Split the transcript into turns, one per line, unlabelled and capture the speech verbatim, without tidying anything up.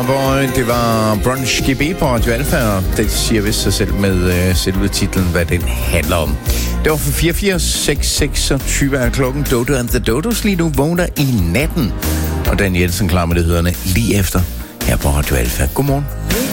Boy, det var Brunch G B på Radio Alpha, og det siger vist sig selv med øh, selve titlen, hvad den handler om. Det var for fireogfirs seks seksogtyve er klokken. Dodo and the Dodos lige nu vågner i natten. Og Dan Jensen klar med det hederne lige efter her på Radio Alpha. Godmorgen.